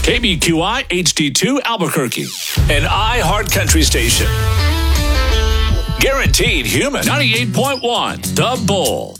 KBQI HD2 Albuquerque, an iHeart Country station. Guaranteed Human 98.1 The Bull.